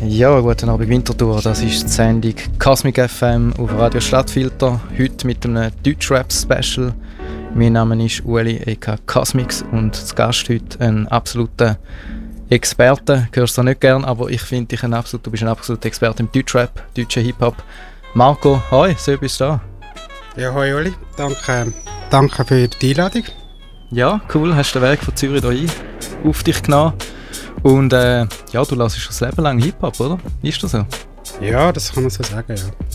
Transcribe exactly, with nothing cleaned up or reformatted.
Ja, guten Abend Winterthur. Das ist die Sendung Cosmic F M auf Radio Stadtfilter. Heute mit einem Deutschrap-Special. Mein Name ist Ueli aka Cosmix und zu Gast heute ein absoluter Experte. Du hörst du nicht gern, aber ich finde dich ein absolut, du bist ein absoluter Experte im Deutschrap, deutschen Hip-Hop. Marco, hoi, so bist du da. Ja, hoi Ueli. Danke, danke für die Einladung. Ja, cool, hast den Weg von Zürich hier auf dich genommen. Und äh, ja, du hörst schon das Leben lang Hip-Hop, oder? Ist das so? Ja, das kann man so sagen, ja.